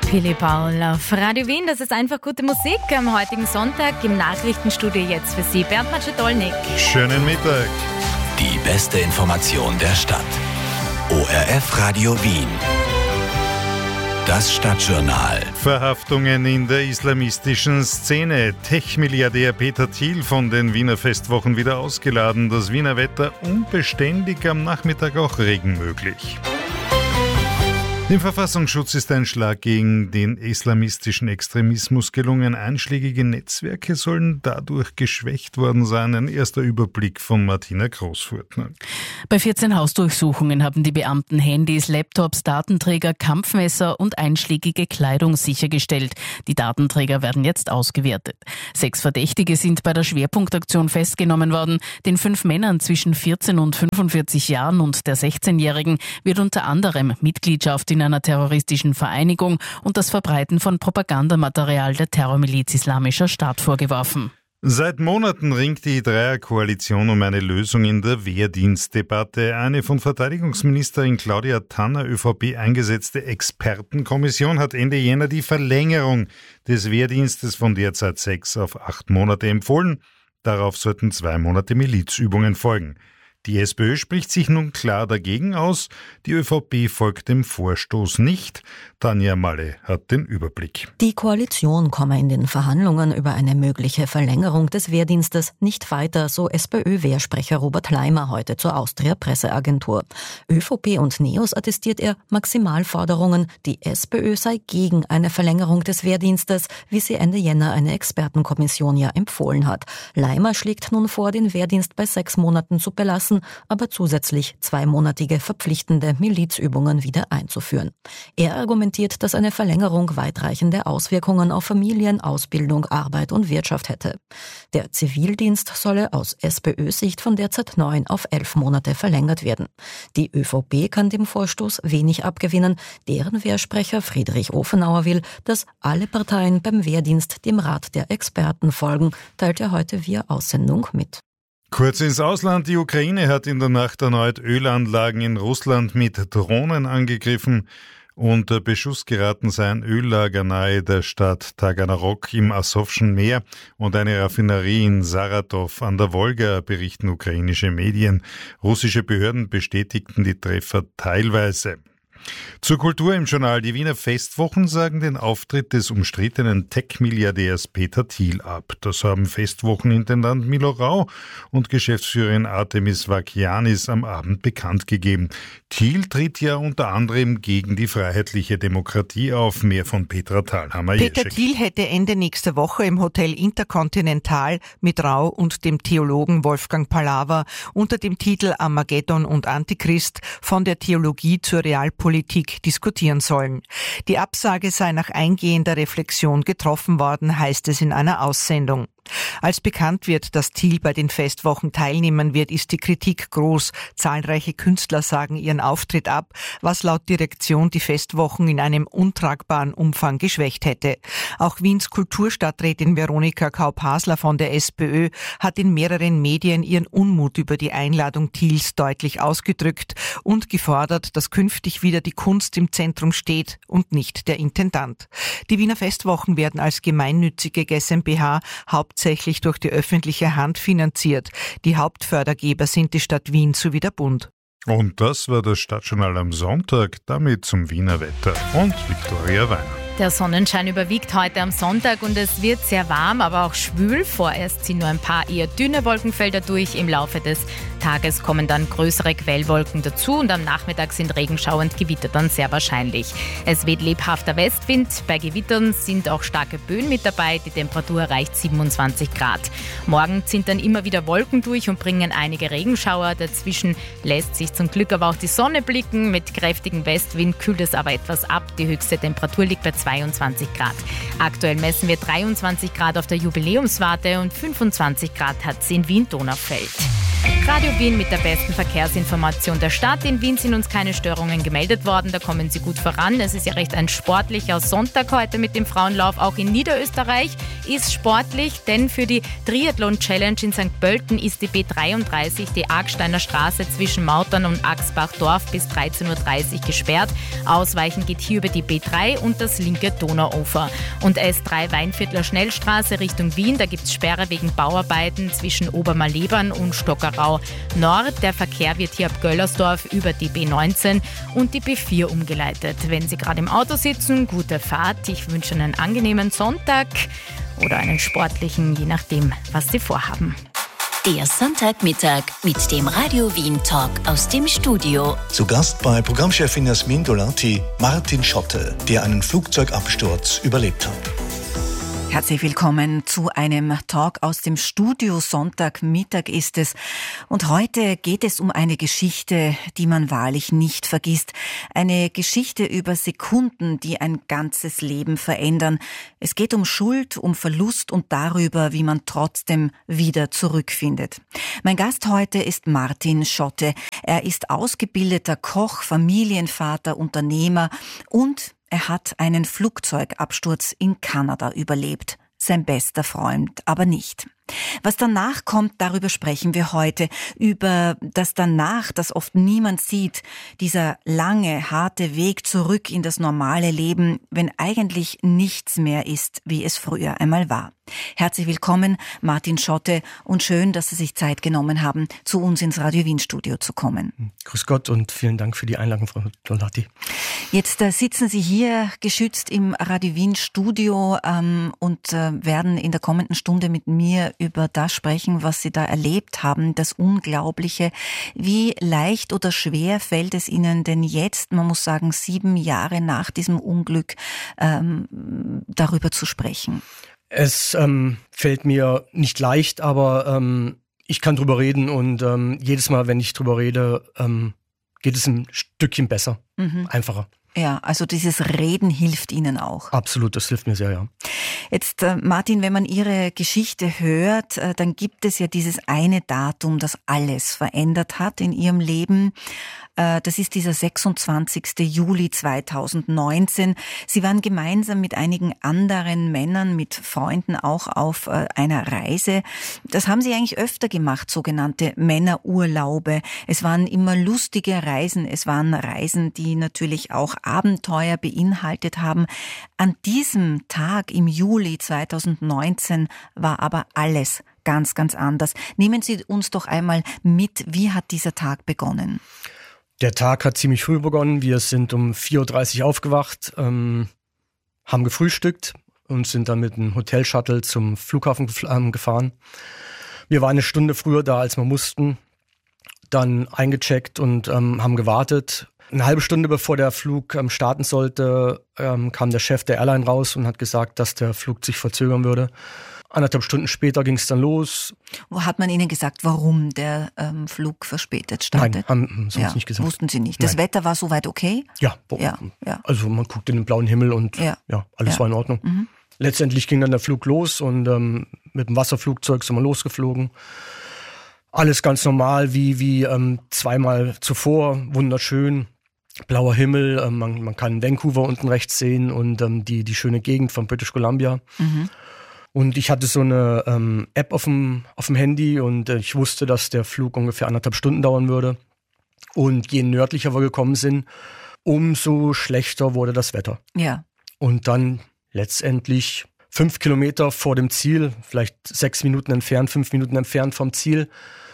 Philipp Paul auf Radio Wien, das ist einfach gute Musik am heutigen Sonntag. Im Nachrichtenstudio jetzt für Sie Bernd Matschedolnik. Schönen Mittag. Die beste Information der Stadt. ORF Radio Wien. Das Stadtjournal. Verhaftungen in der islamistischen Szene. Tech-Milliardär Peter Thiel von den Wiener Festwochen wieder ausgeladen. Das Wiener Wetter unbeständig, am Nachmittag auch Regen möglich. Dem Verfassungsschutz ist ein Schlag gegen den islamistischen Extremismus gelungen. Einschlägige Netzwerke sollen dadurch geschwächt worden sein. Ein erster Überblick von Martina Großfurtner. Bei 14 Hausdurchsuchungen haben die Beamten Handys, Laptops, Datenträger, Kampfmesser und einschlägige Kleidung sichergestellt. Die Datenträger werden jetzt ausgewertet. 6 Verdächtige sind bei der Schwerpunktaktion festgenommen worden. Den 5 Männern zwischen 14 und 45 Jahren und der 16-Jährigen wird unter anderem Mitgliedschaft in einer terroristischen Vereinigung und das Verbreiten von Propagandamaterial der Terrormiliz Islamischer Staat vorgeworfen. Seit Monaten ringt die Dreierkoalition um eine Lösung in der Wehrdienstdebatte. Eine von Verteidigungsministerin Claudia Tanner ÖVP eingesetzte Expertenkommission hat Ende Jänner die Verlängerung des Wehrdienstes von derzeit 6 auf 8 Monate empfohlen. Darauf sollten 2 Monate Milizübungen folgen. Die SPÖ spricht sich nun klar dagegen aus. Die ÖVP folgt dem Vorstoß nicht. Tanja Malle hat den Überblick. Die Koalition komme in den Verhandlungen über eine mögliche Verlängerung des Wehrdienstes nicht weiter, so SPÖ-Wehrsprecher Robert Leimer heute zur Austria-Presseagentur. ÖVP und NEOS attestiert er Maximalforderungen. Die SPÖ sei gegen eine Verlängerung des Wehrdienstes, wie sie Ende Jänner eine Expertenkommission ja empfohlen hat. Leimer schlägt nun vor, den Wehrdienst bei 6 Monaten zu belassen, aber zusätzlich 2-monatige verpflichtende Milizübungen wieder einzuführen. Er argumentiert, dass eine Verlängerung weitreichende Auswirkungen auf Familien, Ausbildung, Arbeit und Wirtschaft hätte. Der Zivildienst solle aus SPÖ-Sicht von derzeit 9 auf 11 Monate verlängert werden. Die ÖVP kann dem Vorstoß wenig abgewinnen. Deren Wehrsprecher Friedrich Ofenauer will, dass alle Parteien beim Wehrdienst dem Rat der Experten folgen, teilt er heute via Aussendung mit. Kurz ins Ausland. Die Ukraine hat in der Nacht erneut Ölanlagen in Russland mit Drohnen angegriffen. Unter Beschuss geraten sei ein Öllager nahe der Stadt Taganrog im Asowschen Meer und eine Raffinerie in Saratow an der Wolga, berichten ukrainische Medien. Russische Behörden bestätigten die Treffer teilweise. Zur Kultur im Journal. Die Wiener Festwochen sagen den Auftritt des umstrittenen Tech-Milliardärs Peter Thiel ab. Das haben Festwochenintendant Milo Rau und Geschäftsführerin Artemis Vakianis am Abend bekannt gegeben. Thiel tritt ja unter anderem gegen die freiheitliche Demokratie auf. Mehr von Petra Thalhammer. Peter Thiel hätte Ende nächster Woche im Hotel Intercontinental mit Rau und dem Theologen Wolfgang Palawa unter dem Titel Armageddon und Antichrist von der Theologie zur Realpolitik diskutieren sollen. Die Absage sei nach eingehender Reflexion getroffen worden, heißt es in einer Aussendung. Als bekannt wird, dass Thiel bei den Festwochen teilnehmen wird, ist die Kritik groß. Zahlreiche Künstler sagen ihren Auftritt ab, was laut Direktion die Festwochen in einem untragbaren Umfang geschwächt hätte. Auch Wiens Kulturstadträtin Veronika Kaup-Hasler von der SPÖ hat in mehreren Medien ihren Unmut über die Einladung Thiels deutlich ausgedrückt und gefordert, dass künftig wieder die Kunst im Zentrum steht und nicht der Intendant. Die Wiener Festwochen werden als gemeinnützige GmbH hauptsächlich durch die öffentliche Hand finanziert. Die Hauptfördergeber sind die Stadt Wien sowie der Bund. Und das war das Stadtjournal am Sonntag, damit zum Wiener Wetter und Viktoria Weiner. Der Sonnenschein überwiegt heute am Sonntag und es wird sehr warm, aber auch schwül. Vorerst ziehen nur ein paar eher dünne Wolkenfelder durch. Im Laufe des Tages kommen dann größere Quellwolken dazu und am Nachmittag sind Regenschauer und Gewitter dann sehr wahrscheinlich. Es weht lebhafter Westwind. Bei Gewittern sind auch starke Böen mit dabei. Die Temperatur erreicht 27 Grad. Morgen ziehen dann immer wieder Wolken durch und bringen einige Regenschauer. Dazwischen lässt sich zum Glück aber auch die Sonne blicken. Mit kräftigem Westwind kühlt es aber etwas ab. Die höchste Temperatur liegt bei 22 Grad. Aktuell messen wir 23 Grad auf der Jubiläumswarte und 25 Grad hat es in Wien-Donaufeld. Radio Wien mit der besten Verkehrsinformation der Stadt. In Wien sind uns keine Störungen gemeldet worden, da kommen Sie gut voran. Es ist ja recht ein sportlicher Sonntag heute mit dem Frauenlauf. Auch in Niederösterreich ist sportlich, denn für die Triathlon-Challenge in St. Pölten ist die B33, die Argsteiner Straße zwischen Mautern und Axbachdorf bis 13.30 Uhr gesperrt. Ausweichen geht hier über die B3 und das linke Donauufer. Und S3 Weinviertler Schnellstraße Richtung Wien, da gibt es Sperre wegen Bauarbeiten zwischen Obermalebern und Stockerau Nord. Der Verkehr wird hier ab Göllersdorf über die B19 und die B4 umgeleitet. Wenn Sie gerade im Auto sitzen, gute Fahrt. Ich wünsche einen angenehmen Sonntag oder einen sportlichen, je nachdem, was Sie vorhaben. Der Sonntagmittag mit dem Radio Wien Talk aus dem Studio. Zu Gast bei Programmchefin Jasmin Dolati Martin Schotte, der einen Flugzeugabsturz überlebt hat. Herzlich willkommen zu einem Talk aus dem Studio. Sonntagmittag ist es. Und heute geht es um eine Geschichte, die man wahrlich nicht vergisst. Eine Geschichte über Sekunden, die ein ganzes Leben verändern. Es geht um Schuld, um Verlust und darüber, wie man trotzdem wieder zurückfindet. Mein Gast heute ist Martin Schotte. Er ist ausgebildeter Koch, Familienvater, Unternehmer und er hat einen Flugzeugabsturz in Kanada überlebt. Sein bester Freund aber nicht. Was danach kommt, darüber sprechen wir heute. Über das Danach, das oft niemand sieht. Dieser lange, harte Weg zurück in das normale Leben, wenn eigentlich nichts mehr ist, wie es früher einmal war. Herzlich willkommen, Martin Schotte, und schön, dass Sie sich Zeit genommen haben, zu uns ins Radio Wien Studio zu kommen. Grüß Gott und vielen Dank für die Einladung, Frau Dolati. Jetzt sitzen Sie hier geschützt im Radio Wien Studio und werden in der kommenden Stunde mit mir über das sprechen, was Sie da erlebt haben, das Unglaubliche. Wie leicht oder schwer fällt es Ihnen denn jetzt, man muss sagen 7 Jahre nach diesem Unglück, darüber zu sprechen? Es fällt mir nicht leicht, aber ich kann drüber reden und jedes Mal, wenn ich drüber rede, geht es ein Stückchen besser, einfacher. Ja, also dieses Reden hilft Ihnen auch. Absolut, das hilft mir sehr, ja. Jetzt, Martin, wenn man Ihre Geschichte hört, dann gibt es ja dieses eine Datum, das alles verändert hat in Ihrem Leben. Das ist dieser 26. Juli 2019. Sie waren gemeinsam mit einigen anderen Männern, mit Freunden auch auf einer Reise. Das haben Sie eigentlich öfter gemacht, sogenannte Männerurlaube. Es waren immer lustige Reisen. Es waren Reisen, die natürlich auch Abenteuer beinhaltet haben. An diesem Tag im Juli 2019 war aber alles ganz, ganz anders. Nehmen Sie uns doch einmal mit, wie hat dieser Tag begonnen? Der Tag hat ziemlich früh begonnen. Wir sind um 4.30 Uhr aufgewacht, haben gefrühstückt und sind dann mit einem Hotelshuttle zum Flughafen gefahren. Wir waren eine Stunde früher da, als wir mussten, dann eingecheckt und haben gewartet. Eine halbe Stunde bevor der Flug starten sollte, kam der Chef der Airline raus und hat gesagt, dass der Flug sich verzögern würde. 1,5 Stunden später ging es dann los. Hat man Ihnen gesagt, warum der Flug verspätet startet? Nein, haben sie uns nicht gesagt. Wussten Sie nicht. Das Wetter war soweit okay? Ja. Also man guckt in den blauen Himmel und alles war in Ordnung. Mhm. Letztendlich ging dann der Flug los und mit dem Wasserflugzeug sind wir losgeflogen. Alles ganz normal, wie zweimal zuvor, wunderschön. Blauer Himmel, man kann Vancouver unten rechts sehen und die schöne Gegend von British Columbia. Mhm. Und ich hatte so eine App auf dem Handy und ich wusste, dass der Flug ungefähr 1,5 Stunden dauern würde. Und je nördlicher wir gekommen sind, umso schlechter wurde das Wetter. Ja. Und dann letztendlich 5 Kilometer vor dem Ziel, vielleicht 6 Minuten entfernt, 5 Minuten entfernt vom Ziel,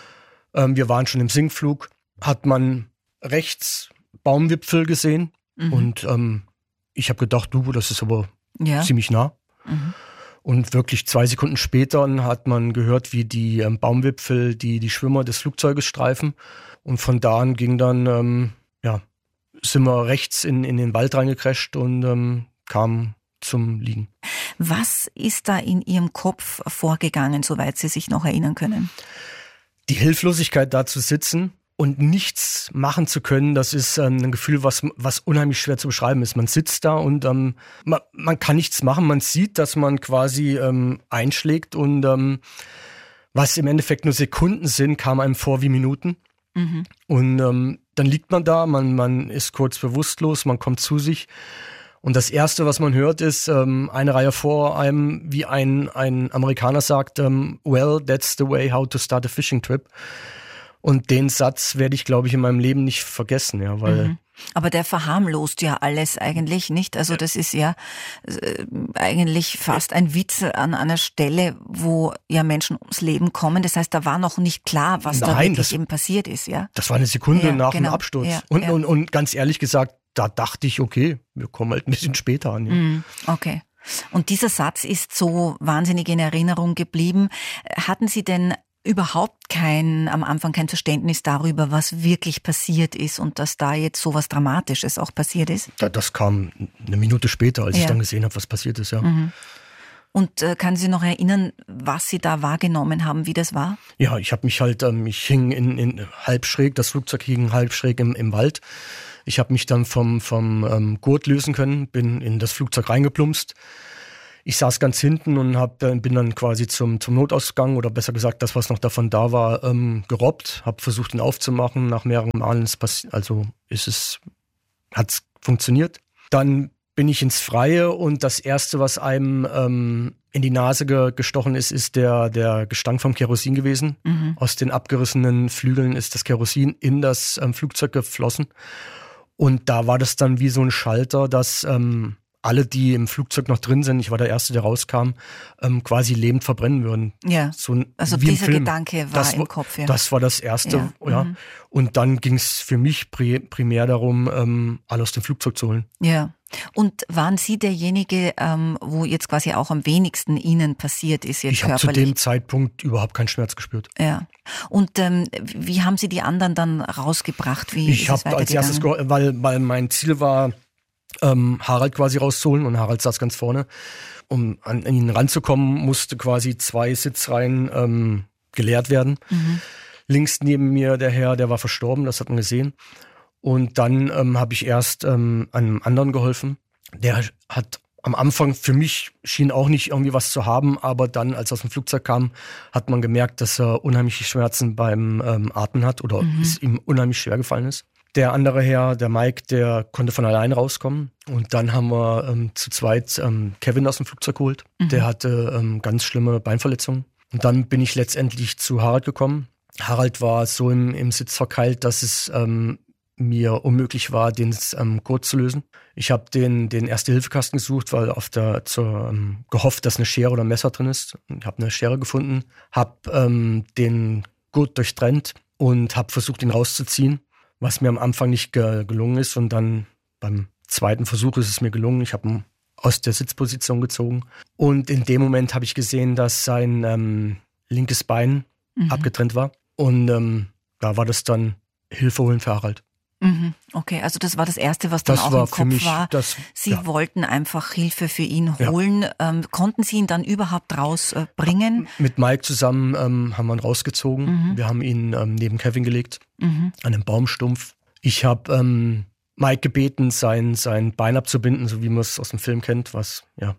wir waren schon im Sinkflug, hat man rechts Baumwipfel gesehen. Mhm. Und ich habe gedacht, das ist aber ziemlich nah. Mhm. Und wirklich 2 Sekunden später hat man gehört, wie die Baumwipfel die Schwimmer des Flugzeuges streifen. Und von da an ging dann, sind wir rechts in den Wald reingecrasht und kamen zum Liegen. Was ist da in Ihrem Kopf vorgegangen, soweit Sie sich noch erinnern können? Die Hilflosigkeit, da zu sitzen und nichts machen zu können, das ist ein Gefühl, was unheimlich schwer zu beschreiben ist. Man sitzt da und man kann nichts machen. Man sieht, dass man quasi einschlägt und was im Endeffekt nur Sekunden sind, kam einem vor wie Minuten. Mhm. Und dann liegt man da, man ist kurz bewusstlos, man kommt zu sich. Und das Erste, was man hört, ist eine Reihe vor einem, wie ein Amerikaner sagt, well, that's the way how to start a fishing trip. Und den Satz werde ich, glaube ich, in meinem Leben nicht vergessen, ja, weil... Aber der verharmlost ja alles eigentlich nicht. Also das ist ja eigentlich fast ein Witz an einer Stelle, wo ja Menschen ums Leben kommen. Das heißt, da war noch nicht klar, was da wirklich eben passiert ist, ja. Das war eine Sekunde nach dem Absturz. Ja, und ganz ehrlich gesagt, da dachte ich, okay, wir kommen halt ein bisschen später an. Ja. Okay. Und dieser Satz ist so wahnsinnig in Erinnerung geblieben. Hatten Sie denn überhaupt am Anfang kein Verständnis darüber, was wirklich passiert ist und dass da jetzt so was Dramatisches auch passiert ist? Das kam eine Minute später, als ich dann gesehen habe, was passiert ist, ja. Mhm. Und kann Sie sich noch erinnern, was Sie da wahrgenommen haben, wie das war? Ja, ich habe mich halt, ich hing in halb schräg, das Flugzeug hing halb schräg im Wald. Ich habe mich dann vom Gurt lösen können, bin in das Flugzeug reingeplumpst. Ich saß ganz hinten und bin dann quasi zum Notausgang, oder besser gesagt, das, was noch davon da war, gerobbt. Habe versucht, ihn aufzumachen. Nach mehreren Malen hat's funktioniert. Dann bin ich ins Freie und das Erste, was einem in die Nase gestochen ist der Gestank vom Kerosin gewesen. Mhm. Aus den abgerissenen Flügeln ist das Kerosin in das Flugzeug geflossen. Und da war das dann wie so ein Schalter, dass alle, die im Flugzeug noch drin sind, ich war der Erste, der rauskam, quasi lebend verbrennen würden. Ja, also dieser Gedanke war im Kopf. Ja. Das war das Erste, ja. Mhm. Und dann ging es für mich primär darum, alle aus dem Flugzeug zu holen. Ja. Und waren Sie derjenige, wo jetzt quasi auch am wenigsten Ihnen passiert ist jetzt körperlich? Ich habe zu dem Zeitpunkt überhaupt keinen Schmerz gespürt. Ja. Und wie haben Sie die anderen dann rausgebracht? Ich habe als erstes, weil mein Ziel war, Harald quasi rauszuholen, und Harald saß ganz vorne. Um an ihn ranzukommen, musste quasi 2 Sitzreihen geleert werden. Mhm. Links neben mir der Herr, der war verstorben, das hat man gesehen. Und dann habe ich erst einem anderen geholfen. Der hat am Anfang, für mich schien auch nicht irgendwie was zu haben, aber dann, als er aus dem Flugzeug kam, hat man gemerkt, dass er unheimliche Schmerzen beim Atmen hat oder es ihm unheimlich schwer gefallen ist. Der andere Herr, der Mike, der konnte von allein rauskommen. Und dann haben wir zu zweit Kevin aus dem Flugzeug geholt. Mhm. Der hatte ganz schlimme Beinverletzungen. Und dann bin ich letztendlich zu Harald gekommen. Harald war so im Sitz verkeilt, dass es mir unmöglich war, den Gurt zu lösen. Ich habe den Erste-Hilfe-Kasten gesucht, weil gehofft, dass eine Schere oder ein Messer drin ist. Ich habe eine Schere gefunden, habe den Gurt durchtrennt und habe versucht, ihn rauszuziehen, was mir am Anfang nicht gelungen ist. Und dann beim zweiten Versuch ist es mir gelungen. Ich habe ihn aus der Sitzposition gezogen. Und in dem Moment habe ich gesehen, dass sein linkes Bein abgetrennt war. Und da war das dann Hilfe holen für Harald. Okay, also das war das Erste, was dann auch im Kopf war. Sie wollten einfach Hilfe für ihn holen. Ja. Konnten Sie ihn dann überhaupt rausbringen? Mit Mike zusammen haben wir ihn rausgezogen. Wir haben ihn neben Kevin gelegt, an einem Baumstumpf. Ich habe Mike gebeten, sein Bein abzubinden, so wie man es aus dem Film kennt. Ja.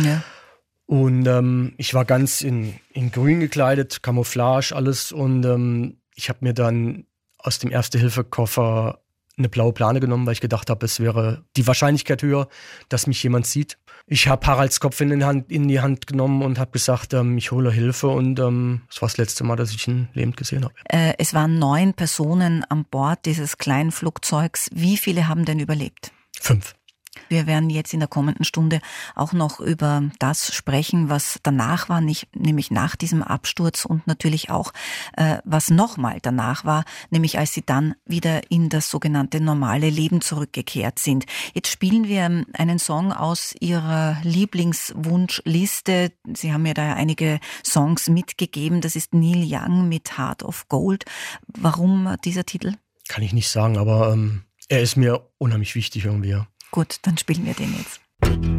Und ich war ganz in grün gekleidet, Camouflage, alles. Und ich habe mir dann aus dem Erste-Hilfe-Koffer eine blaue Plane genommen, weil ich gedacht habe, es wäre die Wahrscheinlichkeit höher, dass mich jemand sieht. Ich habe Haralds Kopf in die Hand genommen und habe gesagt, ich hole Hilfe, und das war das letzte Mal, dass ich ihn lebend gesehen habe. Es waren 9 Personen an Bord dieses kleinen Flugzeugs. Wie viele haben denn überlebt? 5. Wir werden jetzt in der kommenden Stunde auch noch über das sprechen, was danach war, nämlich nach diesem Absturz, und natürlich auch, was nochmal danach war, nämlich als Sie dann wieder in das sogenannte normale Leben zurückgekehrt sind. Jetzt spielen wir einen Song aus Ihrer Lieblingswunschliste. Sie haben mir da einige Songs mitgegeben. Das ist Neil Young mit Heart of Gold. Warum dieser Titel? Kann ich nicht sagen, aber er ist mir unheimlich wichtig irgendwie, ja. Gut, dann spielen wir den jetzt.